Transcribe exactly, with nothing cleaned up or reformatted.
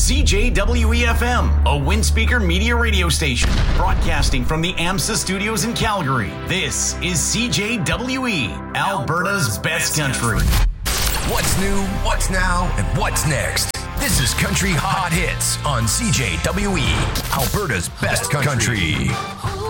C J W E F M, a Windspeaker media radio station, broadcasting from the AMSA studios in Calgary. This is C J W E, Alberta's best country. What's new, what's now, and what's next? This is Country Hot Hits on C J W E, Alberta's best country.